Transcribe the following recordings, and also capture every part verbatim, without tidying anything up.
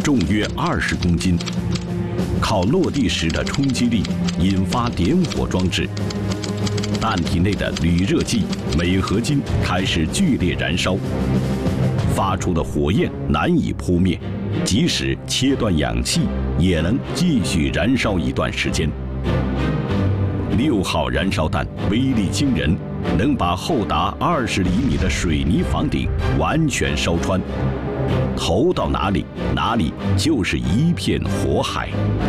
重约二十公斤，靠落地时的冲击力引发点火装置，弹体内的铝热剂镁合金开始剧烈燃烧，发出的火焰难以扑灭，即使切断氧气，也能继续燃烧一段时间。六号燃烧弹威力惊人，能把厚达二十厘米的水泥房顶完全烧穿，投到哪里，哪里就是一片火海。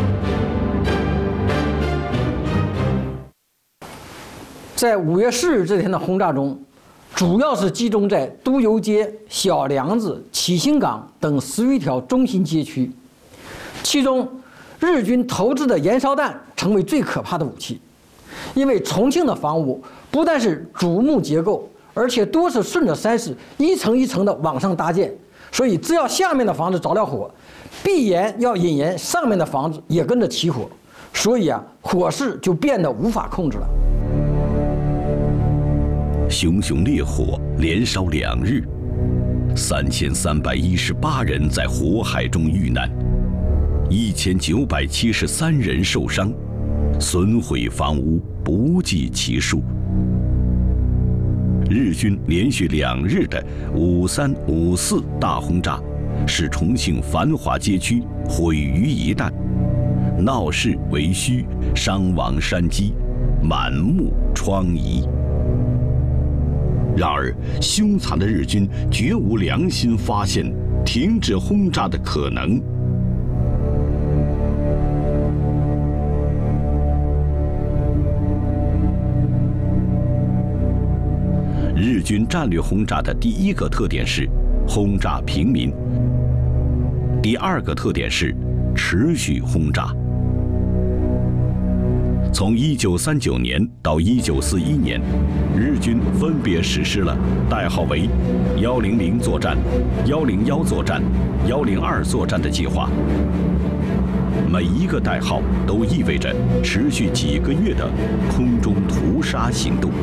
在五月四日这天的轰炸中，主要是集中在都邮街、小梁子、启兴港等十余条中心街区，其中日军投掷的燃烧弹成为最可怕的武器。因为重庆的房屋不但是主木结构，而且多是顺着山势一层一层的往上搭建，所以只要下面的房子着了火，必然要引燃上面的房子也跟着起火，所以啊，火势就变得无法控制了。 熊熊烈火连烧两日，三千三百一十八人在火海中遇难，一千九百七十三人受伤，损毁房屋不计其数。日军连续两日的五三、五四大轰炸，使重庆繁华街区毁于一旦，闹市为墟，伤亡山积，满目疮痍。然而，凶残的日军绝无良心发现停止轰炸的可能。日军战略轰炸的第一个特点是轰炸平民，第二个特点是持续轰炸。从一九三九年到一九四一年，日军分别实施了代号为“幺零零作战”、“幺零幺作战”、“幺零二作战”的计划。每一个代号都意味着持续几个月的空中屠杀行动。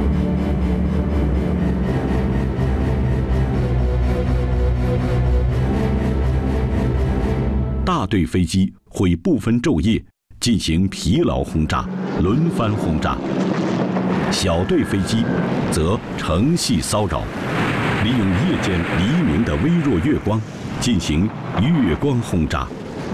大队飞机会不分昼夜进行疲劳轰炸、轮番轰炸；小队飞机则乘隙骚扰，利用夜间黎明的微弱月光进行月光轰炸。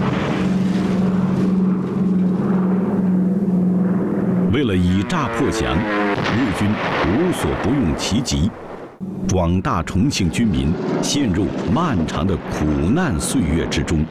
为了以炸破降，日军无所不用其极，广大重庆军民陷入漫长的苦难岁月之中。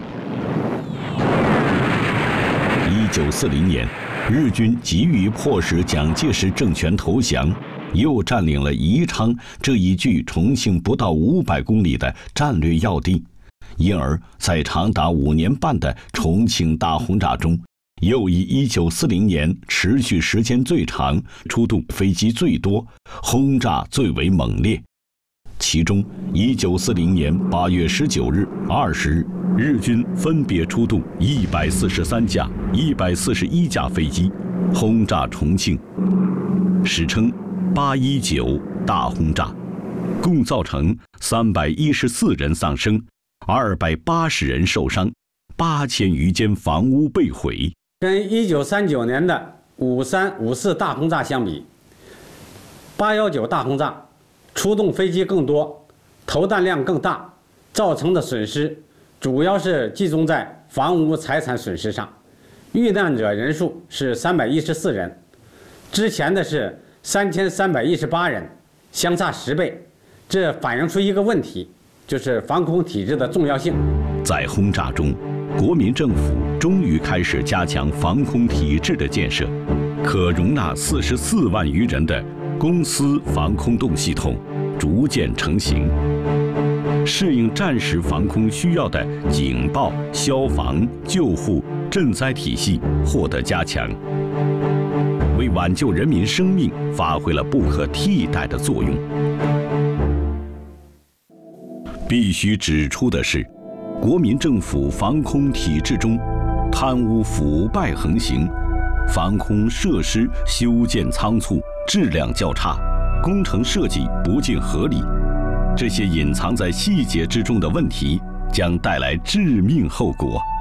一九四零年，日军急于迫使蒋介石政权投降，又占领了宜昌这一距重庆不到五百公里的战略要地，因而，在长达五年半的重庆大轰炸中，又以一九四零年持续时间最长、出动飞机最多、轰炸最为猛烈。其中，一九四零年八月十九日、二十日，日军分别出动一百四十三架、一百四十一架飞机，轰炸重庆，史称“八一九大轰炸”，共造成三百一十四人丧生，二百八十人受伤，八千余间房屋被毁。 跟一九三九年的五三、五四大轰炸相比，八幺九大轰炸出动飞机更多，投弹量更大，造成的损失主要是集中在房屋财产损失上，遇难者人数是三百一十四人，之前的是三千三百一十八人，相差十倍。这反映出一个问题，就是防空体制的重要性。 在轰炸中，国民政府终于开始加强防空体制的建设，可容纳四十四万余人的公司防空洞系统逐渐成型。适应战时防空需要的警报、消防、救护、赈灾体系获得加强，为挽救人民生命发挥了不可替代的作用。必须指出的是，国民政府防空体制中贪污腐败横行，防空设施修建仓促，质量较差，工程设计不尽合理。这些隐藏在细节之中的问题， 将带来致命后果。